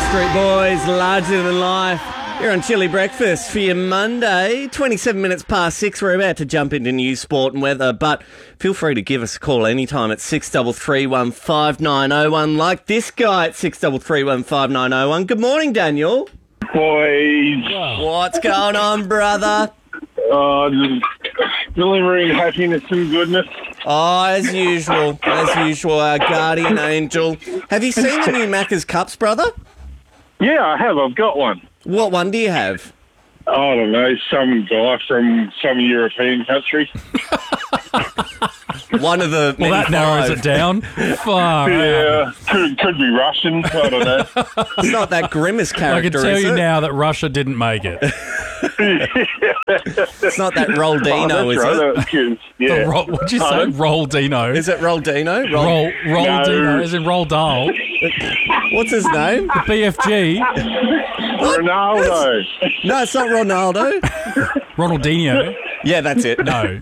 Backstreet Boys, Larger Than Life. You're on Chilly Breakfast for your Monday. 27 minutes past 6. We're about to jump into news, sport and weather, but feel free to give us a call anytime at 6331 5901, like this guy at 6331 5901. Good morning, Daniel. Boys. What's going on, brother? Just delivering happiness and goodness. Oh, as usual, our guardian angel. Have you seen the new Macca's Cups, brother? Yeah, I have. I've got one. What one do you have? I don't know, some guy from some European country. One of the Well, that narrows it down. Far Yeah, could be Russian. I don't know. It's not that Grimace I character, can tell is you it? now that Russia didn't make it. It's not that Roldino, is it? That's good. Yeah. What'd you say? Roldino. Is it Roldino? Roldino, as in Roald Dahl. What's his name? BFG. Ronaldo. No, it's not Ronaldo. Ronaldinho. Yeah, that's it. No.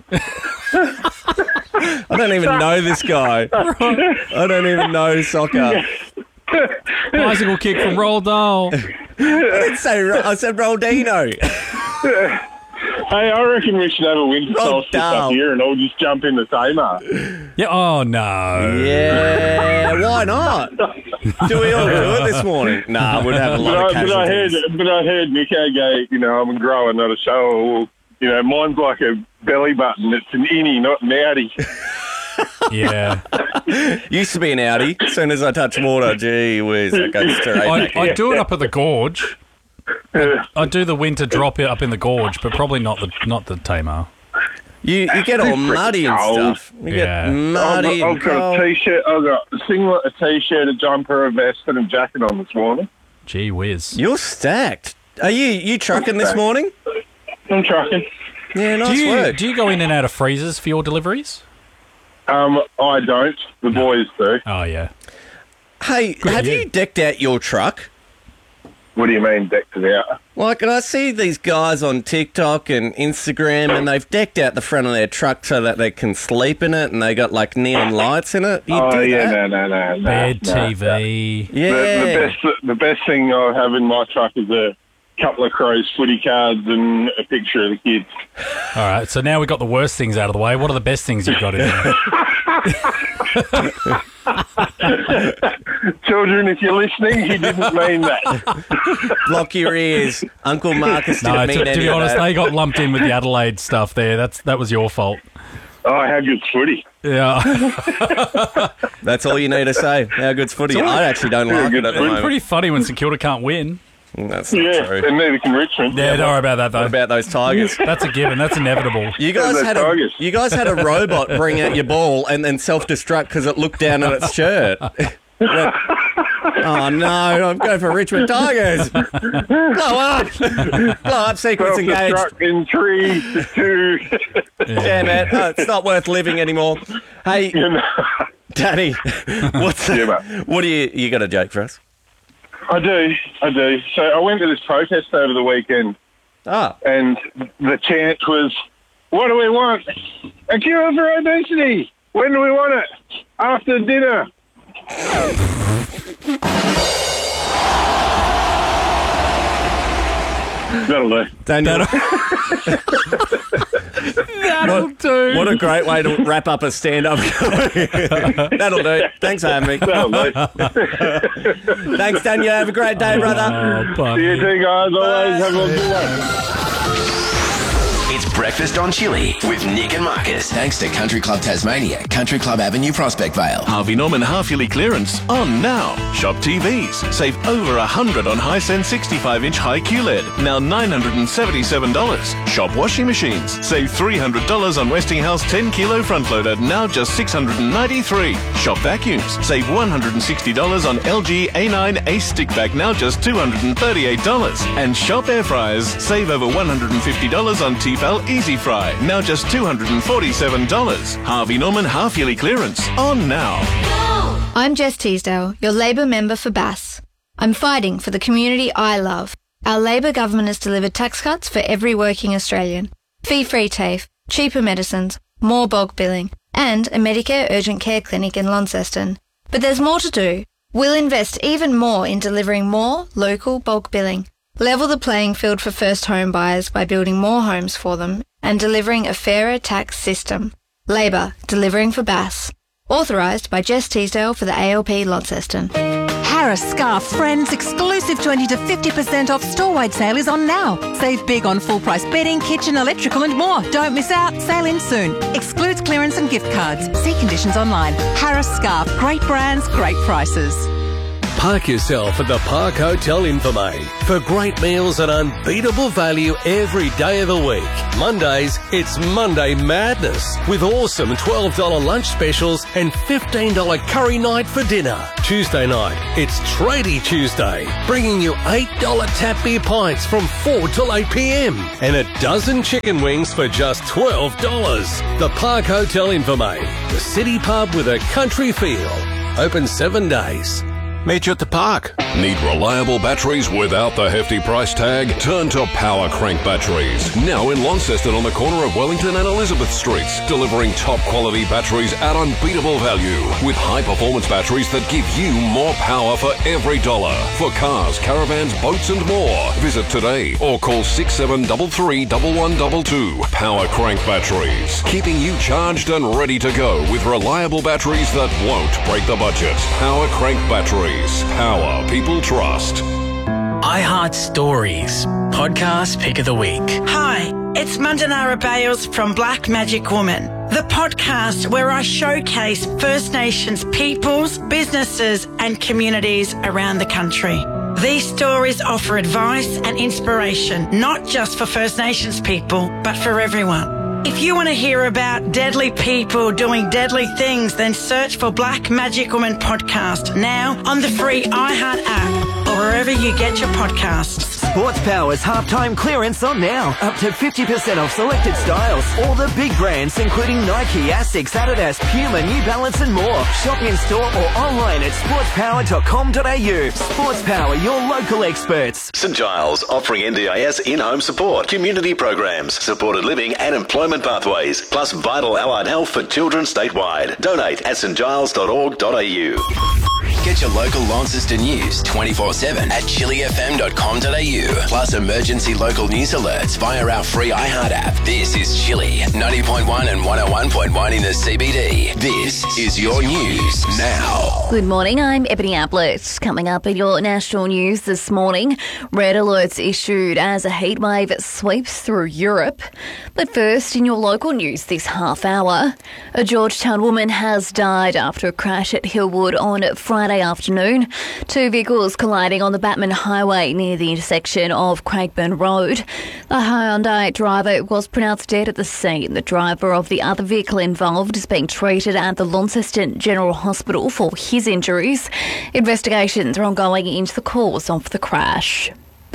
I don't even know this guy. I don't even know soccer. Bicycle kick from Roald Dahl. I said Roldino. Hey, I reckon we should have a winter solstice up here and I'll just jump in the Tamar. Yeah. Oh no. Yeah, why not? Do we all do it this morning? Nah, we'd have a lot of casualties. But I heard Nico go, I'm a grower, not a shower. Well, mine's like a belly button. It's an innie, not an outie. Yeah. Used to be an outie. As soon as I touch water, gee whiz, it goes straight back. I do it up at the gorge. I do the winter drop it up in the gorge, but probably not the Tamar. You get all muddy and stuff. You get muddy and I've got cold. a T-shirt. I've got a singlet, a T-shirt, a jumper, a vest, and a jacket on this morning. Gee whiz. You're stacked. Are you trucking this morning? I'm trucking. Yeah, nice work. Do you go in and out of freezers for your deliveries? I don't. The boys do. Oh yeah. Hey, have you decked out your truck? What do you mean, decked it out? Like, and I see these guys on TikTok and Instagram, and they've decked out the front of their truck so that they can sleep in it, and they got like neon lights in it. No. Bed TV. Yeah. The best thing I have in my truck is a couple of Crows footy cards and a picture of the kids. All right, so now we've got the worst things out of the way. What are the best things you've got in there? Children, if you're listening, he didn't mean that. Block your ears. Uncle Marcus didn't mean any to be of honest, that. they got lumped in with the Adelaide stuff there. That was your fault. Oh, how good's footy? Yeah. That's all you need to say. How good's footy? I actually don't like it at the It's moment. pretty funny when St Kilda can't win. That's not true. And neither can Richmond. Yeah, don't worry about that, though. What about those Tigers? That's a given. That's inevitable. You guys Those had Tigers. you guys had a robot bring out your ball and then self-destruct because it looked down at its shirt. Oh no, I'm going for Richmond Tigers. Blow up, sequence engaged. Self-destruct in 3, 2. Damn it, it's not worth living anymore. Hey, Danny, what do you got a joke for us? I do. So I went to this protest over the weekend, and the chant was, "What do we want? A cure for obesity. When do we want it? After dinner." That'll do. Daniel, That'll do. what a great way to wrap up a stand-up. That'll do. Thanks for having me. That'll do. Thanks, Daniel. Have a great day, brother. Oh, buddy. See you two guys. Always have a good one. It's Breakfast on Chilly with Nick and Marcus. Thanks to Country Club Tasmania, Country Club Avenue, Prospect Vale. Harvey Norman half-yearly clearance on now. Shop TVs. Save over $100 on Hisense 65-inch high QLED. Now $977. Shop washing machines. Save $300 on Westinghouse 10-kilo front loader. Now just $693. Shop vacuums. Save $160 on LG A9 Ace stick vac. Now just $238. And shop air fryers. Save over $150 on Tefal Easy Fry. Now just $247. Harvey Norman half-yearly clearance on now. I'm Jess Teasdale, your Labor member for Bass. I'm fighting for the community I love. Our Labor government has delivered tax cuts for every working Australian, fee-free TAFE, cheaper medicines, more bulk billing, and a Medicare urgent care clinic in Launceston. But there's more to do. We'll invest even more in delivering more local bulk billing, level the playing field for first home buyers by building more homes for them and delivering a fairer tax system. Labor, delivering for Bass. Authorised by Jess Teasdale for the ALP Launceston. Harris Scarf Friends exclusive 20 to 50% off store-wide sale is on now. Save big on full price bedding, kitchen, electrical and more. Don't miss out. Sale ends soon. Excludes clearance and gift cards. See conditions online. Harris Scarf. Great brands, great prices. Park yourself at the Park Hotel Infirmary for great meals and unbeatable value every day of the week. Mondays, it's Monday Madness with awesome $12 lunch specials and $15 curry night for dinner. Tuesday night, it's Tradie Tuesday, bringing you $8 tap beer pints from 4 till 8 p.m. and a dozen chicken wings for just $12. The Park Hotel Infirmary, the city pub with a country feel. Open 7 days. Meet you at the park. Need reliable batteries without the hefty price tag? Turn to Power Crank Batteries. Now in Launceston on the corner of Wellington and Elizabeth Streets. Delivering top quality batteries at unbeatable value. With high performance batteries that give you more power for every dollar. For cars, caravans, boats and more. Visit today or call 6733 1122. Power Crank Batteries. Keeping you charged and ready to go with reliable batteries that won't break the budget. Power Crank Batteries. Power people trust. iHeart Stories, podcast pick of the week. Hi, it's Mandanara Bales from Black Magic Woman, the podcast where I showcase First Nations peoples, businesses and communities around the country. These stories offer advice and inspiration, not just for First Nations people, but for everyone. If you want to hear about deadly people doing deadly things, then search for Black Magic Woman Podcast now on the free iHeart app or wherever you get your podcasts. Sports Power's halftime clearance on now. Up to 50% off selected styles. All the big brands including Nike, Asics, Adidas, Puma, New Balance and more. Shop in store or online at sportspower.com.au. Sports Power, your local experts. St Giles offering NDIS in-home support, community programs, supported living and employment pathways, plus vital allied health for children statewide. Donate at stgiles.org.au. Get your local Launceston news 24/7 at chillyfm.com.au. Plus emergency local news alerts via our free iHeart app. This is Chilly 90.1 and 101.1 in the CBD. This is your news now. Good morning, I'm Ebony Ablett. Coming up in your national news this morning, red alerts issued as a heatwave sweeps through Europe. But first, in your local news this half hour, a Georgetown woman has died after a crash at Hillwood on Friday afternoon. Two vehicles colliding on the Batman Highway near the intersection of Craigburn Road. The Hyundai driver was pronounced dead at the scene. The driver of the other vehicle involved is being treated at the Launceston General Hospital for his injuries. Investigations are ongoing into the cause of the crash.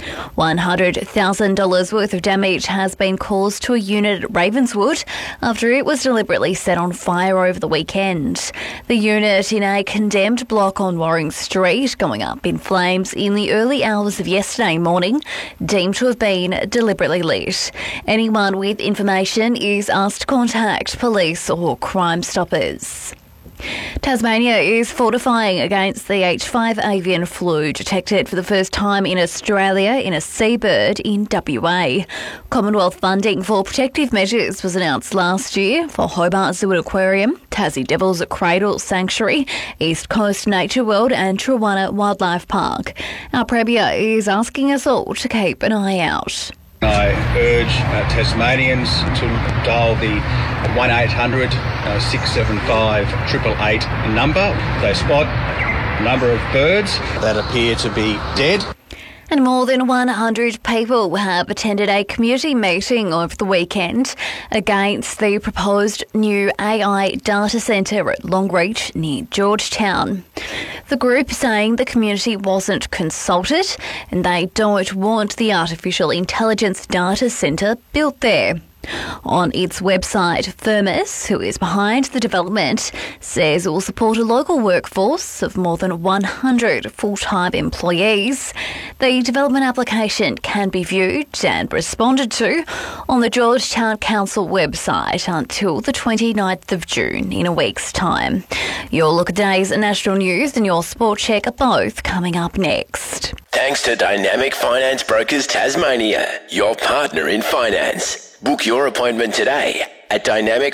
$100,000 worth of damage has been caused to a unit at Ravenswood after it was deliberately set on fire over the weekend. The unit in a condemned block on Waring Street going up in flames in the early hours of yesterday morning, deemed to have been deliberately lit. Anyone with information is asked to contact police or Crime Stoppers. Tasmania is fortifying against the H5 avian flu detected for the first time in Australia in a seabird in WA. Commonwealth funding for protective measures was announced last year for Hobart Zoo and Aquarium, Tassie Devils Cradle Sanctuary, East Coast Nature World and Truwana Wildlife Park. Our Premier is asking us all to keep an eye out. I urge Tasmanians to dial the 1800 675 888 number. They spot a number of birds that appear to be dead. And more than 100 people have attended a community meeting over the weekend against the proposed new AI data centre at Longreach near Georgetown. The group saying the community wasn't consulted and they don't want the artificial intelligence data centre built there. On its website, Thermos, who is behind the development, says it will support a local workforce of more than 100 full-time employees. The development application can be viewed and responded to on the Georgetown Council website until the 29th of June in a week's time. Your look at today's national news and your sport check are both coming up next. Thanks to Dynamic Finance Brokers Tasmania, your partner in finance. Book your appointment today at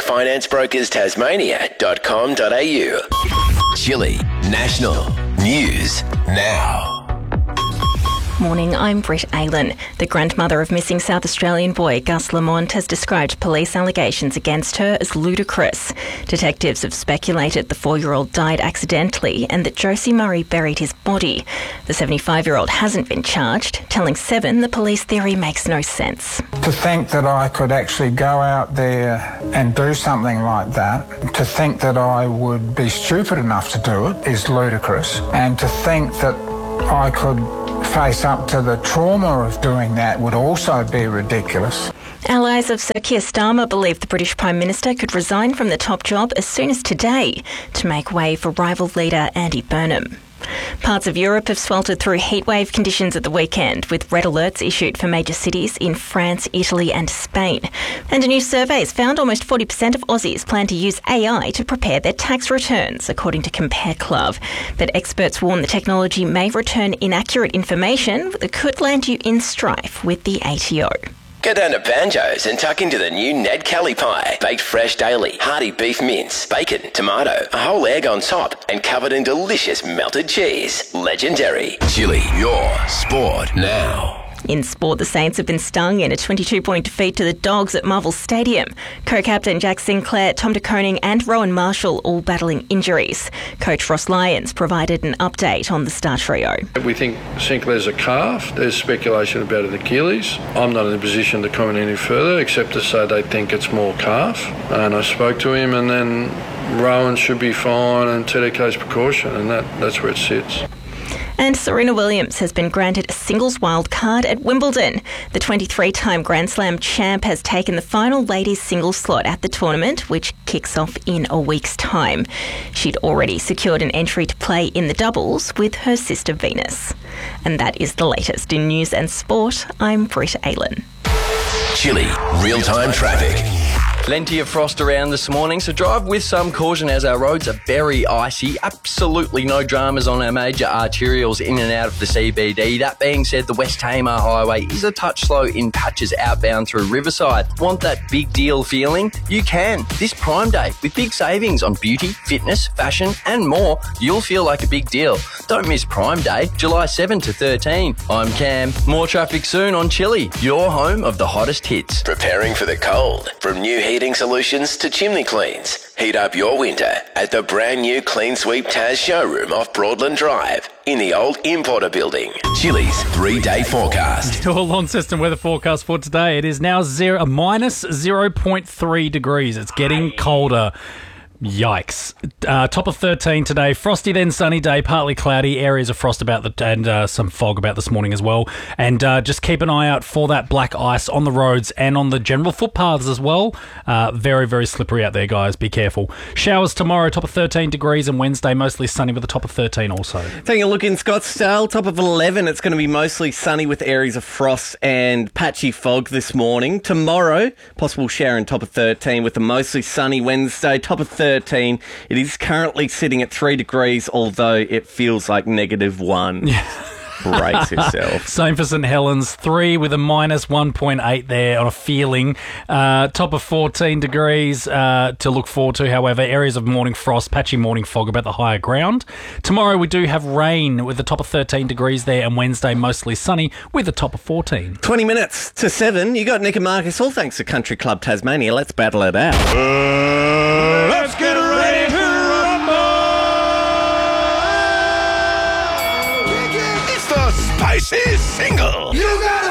dynamicfinanceBrokersTasmania.com.au. Chile National News Now. Morning, I'm Britt Aylen. The grandmother of missing South Australian boy Gus Lamont has described police allegations against her as ludicrous. Detectives have speculated the 4-year-old died accidentally and that Josie Murray buried his body. The 75-year-old hasn't been charged, telling Seven the police theory makes no sense. To think that I could actually go out there and do something like that, to think that I would be stupid enough to do it is ludicrous, and to think that I could face up to the trauma of doing that would also be ridiculous. Allies of Sir Keir Starmer believe the British Prime Minister could resign from the top job as soon as today to make way for rival leader Andy Burnham. Parts of Europe have sweltered through heatwave conditions at the weekend, with red alerts issued for major cities in France, Italy and Spain. And a new survey has found almost 40% of Aussies plan to use AI to prepare their tax returns, according to Compare Club. But experts warn the technology may return inaccurate information that could land you in strife with the ATO. Go down to Banjo's and tuck into the new Ned Kelly pie. Baked fresh daily, hearty beef mince, bacon, tomato, a whole egg on top, and covered in delicious melted cheese. Legendary. Chili, your sport now. In sport, the Saints have been stung in a 22-point defeat to the Dogs at Marvel Stadium. Co-captain Jack Sinclair, Tom de Koning and Rowan Marshall all battling injuries. Coach Ross Lyons provided an update on the star trio. We think Sinclair's a calf. There's speculation about an Achilles. I'm not in a position to comment any further except to say they think it's more calf. And I spoke to him, and then Rowan should be fine and TDK's precaution, and that's where it sits. And Serena Williams has been granted a singles wild card at Wimbledon. The 23-time Grand Slam champ has taken the final ladies singles slot at the tournament, which kicks off in a week's time. She'd already secured an entry to play in the doubles with her sister Venus. And that is the latest in news and sport. I'm Britt Aylen. Chili, real-time traffic. Plenty of frost around this morning, so drive with some caution as our roads are very icy. Absolutely no dramas on our major arterials in and out of the CBD. That being said, the West Tamar Highway is a touch slow in patches outbound through Riverside. Want that big deal feeling? You can. This Prime Day, with big savings on beauty, fitness, fashion and more, you'll feel like a big deal. Don't miss Prime Day, July 7 to 13. I'm Cam. More traffic soon on Chili, your home of the hottest hits. Preparing for the cold. From new heating solutions to chimney cleans. Heat up your winter at the brand new Clean Sweep Taz showroom off Broadland Drive in the old Importer building. Chili's 3-day forecast. Your Launceston weather forecast for today. It is now minus 0.3 degrees. It's getting colder. Yikes. Top of 13 today. Frosty then sunny day, partly cloudy. Areas of frost and some fog about this morning as well. And just keep an eye out for that black ice on the roads and on the general footpaths as well. Very, very slippery out there, guys. Be careful. Showers tomorrow, top of 13 degrees, and Wednesday mostly sunny with a top of 13 also. Taking a look in Scottsdale, top of 11. It's going to be mostly sunny with areas of frost and patchy fog this morning. Tomorrow, possible shower and top of 13 with a mostly sunny Wednesday, top of 13. It is currently sitting at 3 degrees, although it feels like -1. Brace yourself. Same for St Helens, 3 with a minus 1.8 there on a feeling. Top of 14 degrees to look forward to, however. Areas of morning frost, patchy morning fog about the higher ground. Tomorrow we do have rain with a top of 13 degrees there, and Wednesday mostly sunny with a top of 14. 20 minutes to 7. You got Nick and Marcus, all thanks to Country Club Tasmania. Let's battle it out. Let's get ready to rumble! It's the spicy single! You gotta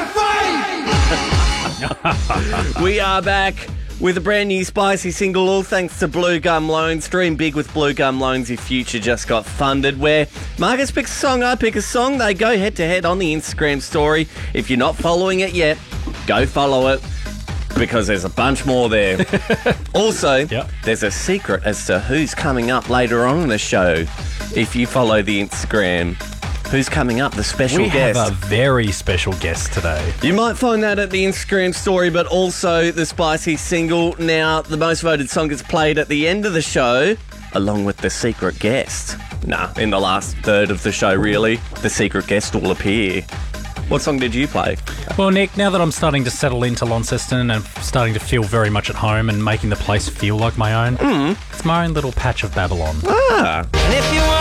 fight! We are back with a brand new spicy single, all thanks to Blue Gum Loans. Dream big with Blue Gum Loans. Your future just got funded. Where Marcus picks a song, I pick a song. They go head to head on the Instagram story. If you're not following it yet, go follow it. because there's a bunch more there. Also, there's a secret as to who's coming up later on in the show. If you follow the Instagram, who's coming up, the special guest. We have a very special guest today. You might find that at the Instagram story, but also the Spicy single. Now, the most voted song gets played at the end of the show, along with the secret guest. In the last third of the show, really. The secret guest will appear. What song did you play? Well, Nick, now that I'm starting to settle into Launceston and starting to feel very much at home and making the place feel like my own, it's my own little patch of Babylon. And if you